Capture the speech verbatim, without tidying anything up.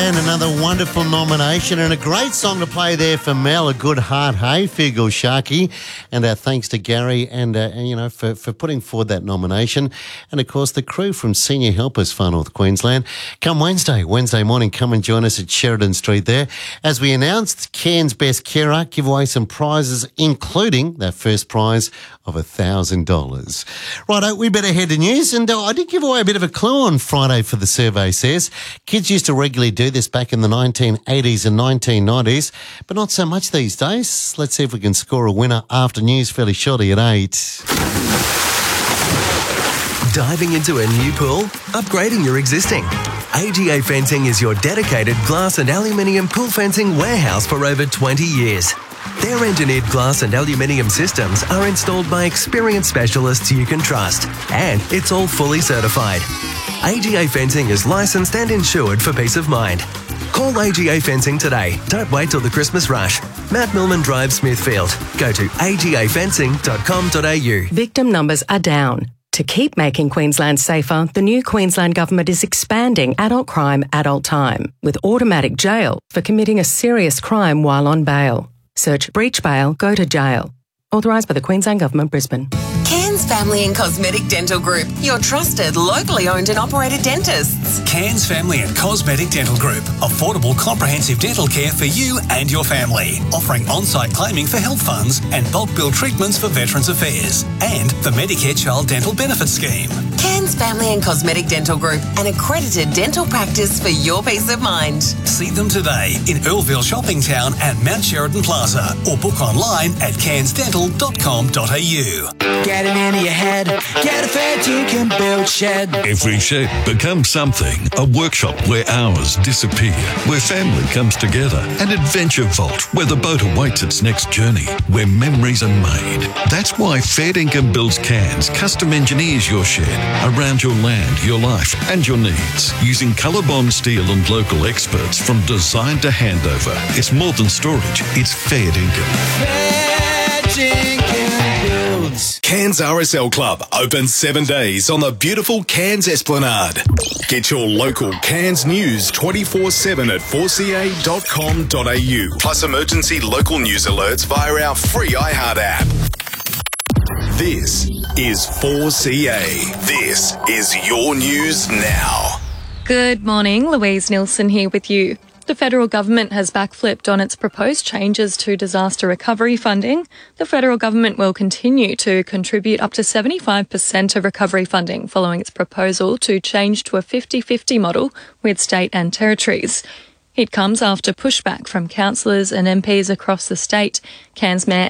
And another wonderful nomination and a great song to play there for Mel, A Good Heart, Hey, Figgle Sharky. And our thanks to Gary and, uh, and you know, for, for putting forward that nomination. And, of course, the crew from Senior Helpers Far North Queensland. Come Wednesday, Wednesday morning, come and join us at Sheridan Street there. As we announced, Cairns Best Carer give away some prizes, including that first prize of one thousand dollars. Righto, we better head to news. And uh, I did give away a bit of a clue on Friday for the survey says. Kids used to regularly do this back in the nineteen eighties and nineteen nineties, but not so much these days. Let's see if we can score a winner after news fairly shortly at eight. Diving into a new pool? Upgrading your existing? A G A Fencing is your dedicated glass and aluminium pool fencing warehouse for over twenty years. Their engineered glass and aluminium systems are installed by experienced specialists you can trust, and it's all fully certified. A G A Fencing is licensed and insured for peace of mind. Call A G A Fencing today. Don't wait till the Christmas rush. Mount Millman Drive, Smithfield. Go to a g a fencing dot com dot a u. Victim numbers are down. To keep making Queensland safer, the new Queensland Government is expanding adult crime adult time with automatic jail for committing a serious crime while on bail. Search breach bail, go to jail. Authorised by the Queensland Government, Brisbane. Cairns Family and Cosmetic Dental Group, your trusted, locally owned and operated dentists. Cairns Family and Cosmetic Dental Group, affordable comprehensive dental care for you and your family, offering on-site claiming for health funds and bulk bill treatments for Veterans Affairs, and the Medicare Child Dental Benefit Scheme. Cairns Family and Cosmetic Dental Group, an accredited dental practice for your peace of mind. See them today in Earlville Shopping Town at Mount Sheridan Plaza, or book online at cairns dental dot com dot a u. Get it into your head, get a Fair Team can build shed. Every shed becomes something. A workshop where hours disappear, where family comes together. An adventure vault where the boat awaits its next journey, where memories are made. That's why Fair Dinkum Builds Cairns custom engineers your shed around your land, your life and your needs. Using Colorbond steel and local experts from design to handover. It's more than storage, it's Fair Dinkum. Fair Dinkum Builds. Cairns R S L Club, open seven days on the beautiful Cairns Esplanade. Get your local Cairns news twenty-four seven at four c a dot com dot a u. Plus emergency local news alerts via our free iHeart app. This is four C A. This is your news now. Good morning, Louise Nilsson here with you. The federal government has backflipped on its proposed changes to disaster recovery funding. The federal government will continue to contribute up to seventy-five percent of recovery funding following its proposal to change to a fifty-fifty model with state and territories. It comes after pushback from councillors and M Ps across the state. Cairns Mayor